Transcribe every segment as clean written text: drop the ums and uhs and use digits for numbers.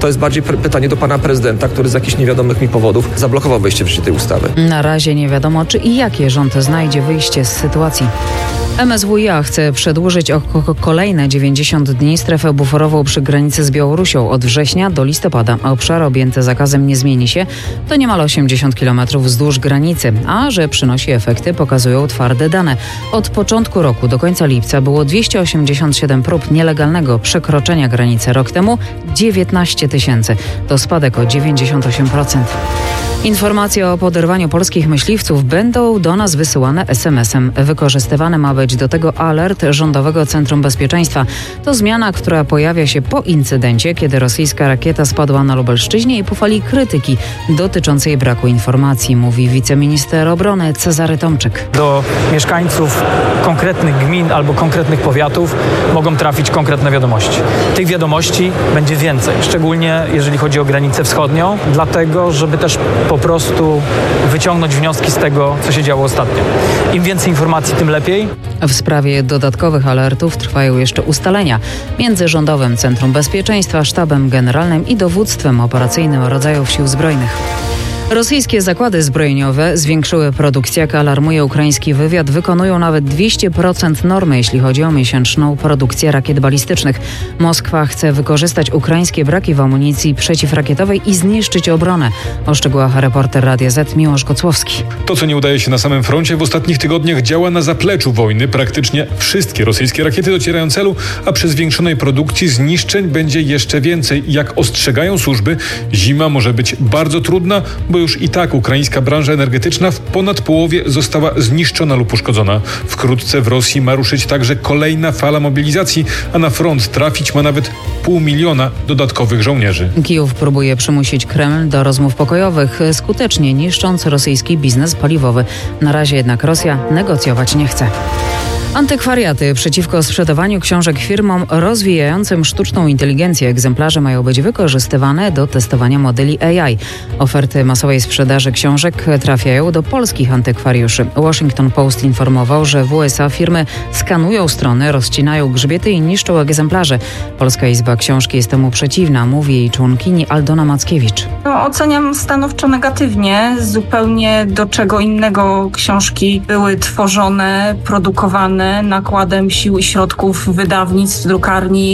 To jest bardziej pytanie do pana prezydenta, który z jakichś niewiadomych mi powodów zablokował wejście w życie tej ustawy. Na razie nie wiadomo, czy i jakie rząd znajdzie wyjście z sytuacji. MSWiA chce przedłużyć o kolejne 90 dni strefę buforową przy granicy z Białorusią od września do listopada. Obszar objęty zakazem nie zmieni się. To niemal 80 km wzdłuż granicy, a że przynosi efekty, pokazują twarde dane. Od początku roku do końca lipca było 287 prób nielegalnego przekroczenia granicy. Rok temu 19 tysięcy. To spadek o 98%. Informacje o poderwaniu polskich myśliwców będą do nas wysyłane SMS-em. Wykorzystywany ma być do tego alert Rządowego Centrum Bezpieczeństwa. To zmiana, która pojawia się po incydencie, kiedy rosyjska rakieta spadła na Lubelszczyźnie i po fali krytyki dotyczącej braku informacji, mówi wiceminister obrony Cezary Tomczyk. Do mieszkańców konkretnych gmin albo konkretnych powiatów mogą trafić konkretne wiadomości. Tych wiadomości będzie więcej, szczególnie jeżeli chodzi o granicę wschodnią, dlatego żeby też po prostu wyciągnąć wnioski z tego, co się działo ostatnio. Im więcej informacji, tym lepiej. W sprawie dodatkowych alertów trwają jeszcze ustalenia między Rządowym Centrum Bezpieczeństwa, Sztabem Generalnym i Dowództwem Operacyjnym Rodzajów Sił Zbrojnych. Rosyjskie zakłady zbrojeniowe zwiększyły produkcję, jak alarmuje ukraiński wywiad. Wykonują nawet 200% normy, jeśli chodzi o miesięczną produkcję rakiet balistycznych. Moskwa chce wykorzystać ukraińskie braki w amunicji przeciwrakietowej i zniszczyć obronę. O szczegółach reporter Radia Z Miłosz Kocłowski. To, co nie udaje się na samym froncie, w ostatnich tygodniach działa na zapleczu wojny. Praktycznie wszystkie rosyjskie rakiety docierają celu, a przy zwiększonej produkcji zniszczeń będzie jeszcze więcej. Jak ostrzegają służby, zima może być bardzo trudna, bo już i tak ukraińska branża energetyczna w ponad połowie została zniszczona lub uszkodzona. Wkrótce w Rosji ma ruszyć także kolejna fala mobilizacji, a na front trafić ma nawet 500 000 dodatkowych żołnierzy. Kijów próbuje przymusić Kreml do rozmów pokojowych, skutecznie niszcząc rosyjski biznes paliwowy. Na razie jednak Rosja negocjować nie chce. Antykwariaty przeciwko sprzedawaniu książek firmom rozwijającym sztuczną inteligencję. Egzemplarze mają być wykorzystywane do testowania modeli AI. Oferty masowej sprzedaży książek trafiają do polskich antykwariuszy. Washington Post informował, że w USA firmy skanują strony, rozcinają grzbiety i niszczą egzemplarze. Polska Izba Książki jest temu przeciwna, mówi jej członkini Aldona Mackiewicz. Oceniam stanowczo negatywnie. Zupełnie do czego innego książki były tworzone, produkowane nakładem sił i środków wydawnictw, drukarni,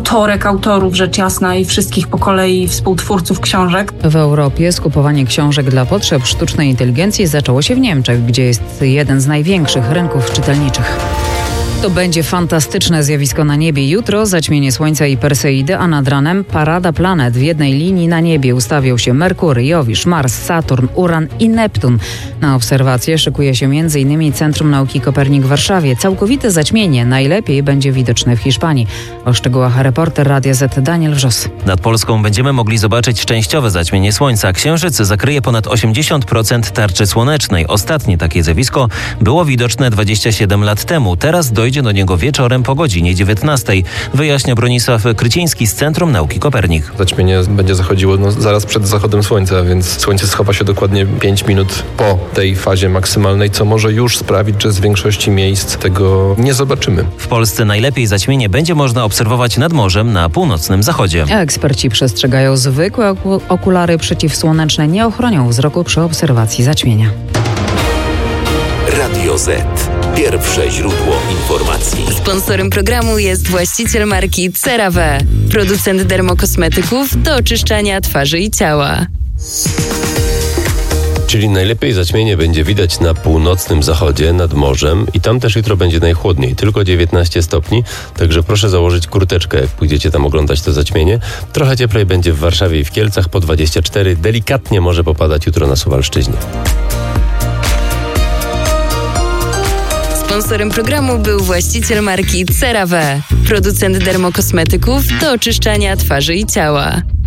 autorów rzecz jasna i wszystkich po kolei współtwórców książek. W Europie skupowanie książek dla potrzeb sztucznej inteligencji zaczęło się w Niemczech, gdzie jest jeden z największych rynków czytelniczych. To będzie fantastyczne zjawisko na niebie. Jutro zaćmienie Słońca i Perseidy, a nad ranem parada planet. W jednej linii na niebie ustawią się Merkury, Jowisz, Mars, Saturn, Uran i Neptun. Na obserwacje szykuje się m.in. Centrum Nauki Kopernik w Warszawie. Całkowite zaćmienie najlepiej będzie widoczne w Hiszpanii. O szczegółach reporter Radia Z Daniel Wrzos. Nad Polską będziemy mogli zobaczyć częściowe zaćmienie Słońca. Księżyc zakryje ponad 80% tarczy słonecznej. Ostatnie takie zjawisko było widoczne 27 lat temu. Teraz dojdzie do niego wieczorem po godzinie 19. Wyjaśnia Bronisław Kryciński z Centrum Nauki Kopernik. Zaćmienie będzie zachodziło zaraz przed zachodem słońca, więc słońce schowa się dokładnie 5 minut po tej fazie maksymalnej, co może już sprawić, że z większości miejsc tego nie zobaczymy. W Polsce najlepiej zaćmienie będzie można obserwować nad morzem na północnym zachodzie. Eksperci przestrzegają, zwykłe okulary przeciwsłoneczne nie ochronią wzroku przy obserwacji zaćmienia. Radio Z. Pierwsze źródło informacji. Sponsorem programu jest właściciel marki CeraVe, producent dermokosmetyków do oczyszczania twarzy i ciała. Czyli najlepiej zaćmienie będzie widać na północnym zachodzie, nad morzem i tam też jutro będzie najchłodniej, tylko 19 stopni, także proszę założyć kurteczkę, jak pójdziecie tam oglądać to zaćmienie. Trochę cieplej będzie w Warszawie i w Kielcach, po 24, delikatnie może popadać jutro na Suwalszczyźnie. Sponsorem programu był właściciel marki CeraVe, producent dermokosmetyków do oczyszczania twarzy i ciała.